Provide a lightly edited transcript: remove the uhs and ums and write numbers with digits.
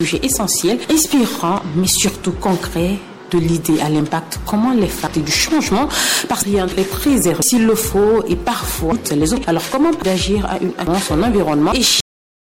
sujet essentiel, inspirant, mais surtout concret, de l'idée à l'impact, comment les facteurs du changement parviennent à les préserver s'il le faut et parfois les autres. Alors comment agir à son environnement et